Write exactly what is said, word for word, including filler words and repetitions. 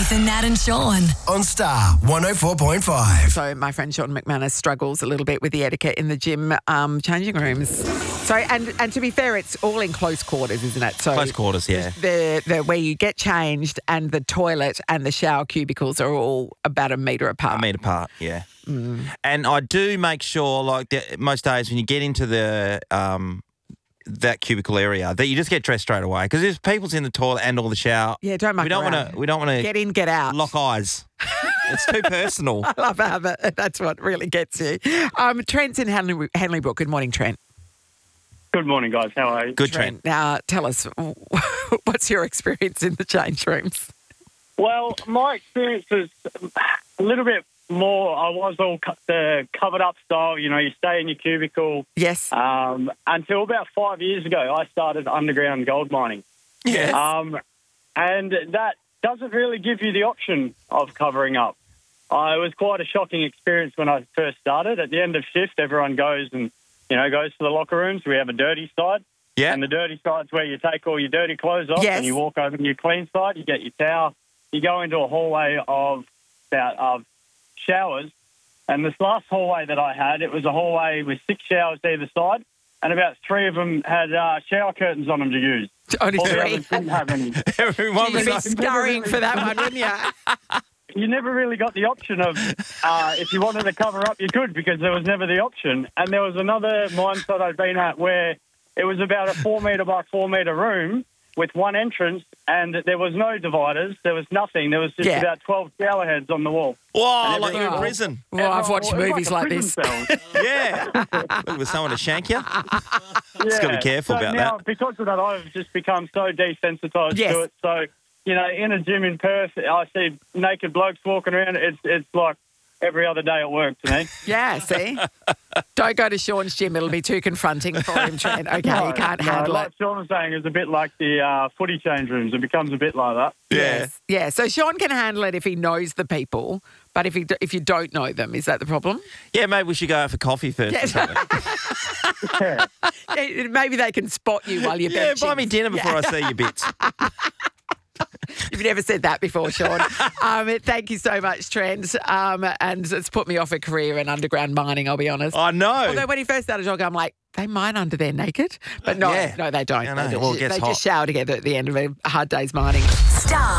and Nat and Sean. On Star one oh four point five. So my friend Sean McManus struggles a little bit with the etiquette in the gym um, changing rooms. So and and to be fair, it's all in close quarters, isn't it? So Close quarters, yeah. The the where you get changed and the toilet and the shower cubicles are all about a metre apart. A metre apart, yeah. Mm. And I do make sure, like the, most days when you get into the um, that cubicle area, that you just get dressed straight away because there's people's in the toilet and all the shower. Yeah, don't muck We don't around. want to. We don't want to Get in, get out. lock eyes. It's too personal. I love how that, that's what really gets you. Um, Trent's in Hanley, Hanley Brook. Good morning, Trent. Good morning, guys. How are you? Good Trent. Now, tell us, what's your experience in the change rooms? Well, my experience is a little bit more. I was all co- the covered up style. You know, you stay in your cubicle. Yes. Um, until about five years ago, I started underground gold mining. Yes. Um, and that doesn't really give you the option of covering up. Uh, it was quite a shocking experience when I first started. At the end of shift, everyone goes and, you know, goes to the locker rooms. We have a dirty side. Yeah. And the dirty side's where you take all your dirty clothes off Yes. and you walk over to your clean side. You get your towel. You go into a hallway of about of showers. And this last hallway that I had, it was a hallway with six showers either side, and about three of them had uh, shower curtains on them to use. Only All the three. others didn't have any. Everyone You'd be was scurrying for that one, wouldn't you? You never really got the option of, uh, if you wanted to cover up, you could, because there was never the option. And there was another mine site I'd been at where it was about a four metre by four metre room with one entrance, and there was no dividers. There was nothing. There was just Yeah. about twelve shower heads on the wall. Whoa, And like you're in everyone- prison. Well, I've watched It was movies a like prison this. cell. Yeah. Looking for someone to shank you. Yeah. gotta be careful so about now, that. Because of that, I've just become so desensitised Yes. to it. So, you know, in a gym in Perth, I see naked blokes walking around. It's it's like every other day at work to me. Yeah, see? Don't go to Sean's gym. It'll be too confronting for him, Trent. Okay, you can't no, handle like it. Sean was saying, it's a bit like the uh, footy change rooms. It becomes a bit like that. Yes. Yeah, so Sean can handle it if he knows the people, but if he if you don't know them, is that the problem? Yeah, maybe we should go out for coffee first. or something. Yeah. Yeah, maybe they can spot you while you're Yeah, benching. buy me dinner before I see your bits. You've never said that before, Sean. um, thank you so much, Trent. Um, and it's put me off a career in underground mining, I'll be honest. I know. Although when he first started jogging, I'm like, they mine under there naked? But no, Yeah. no, they don't. I know. They, Well, it just, gets they hot. just shower together at the end of a hard day's mining. Star